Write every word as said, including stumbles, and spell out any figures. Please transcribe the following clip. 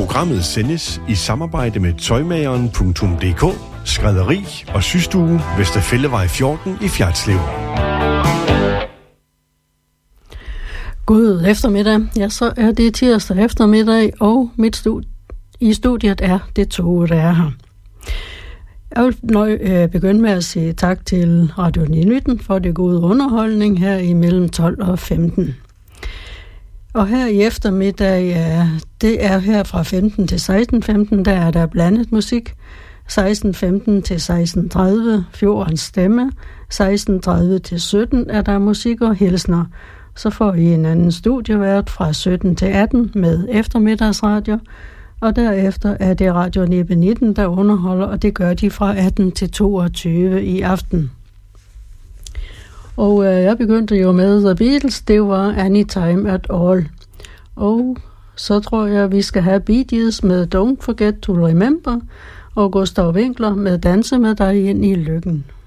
Programmet sendes i samarbejde med tøjmageren punktum d k, skrædderi og systue Vesterfællevej fjorten i Fjertslev. God eftermiddag. Ja, så er det tirsdag eftermiddag, og mit stud- i studiet er det to, der er her. Jeg vil nøj, øh, begynde med at sige tak til Radio ni nitten for det gode underholdning her imellem tolv og femten. Og her i eftermiddag, ja, det er her fra femten til seksten femten, der er der blandet musik. seksten femten til seksten tredive, Fjordens Stemme. seksten tredive til sytten er der musik og hilsner. Så får I en anden studievært fra sytten til atten med eftermiddagsradio. Og derefter er det Radio nitten, der underholder, og det gør de fra atten til toogtyve i aften. Og øh, jeg begyndte jo med The Beatles, det var Anytime at All. Og så tror jeg, vi skal have Bee Gees med Don't Forget to Remember, og Gustav Winkler med Danse med dig ind i lykken.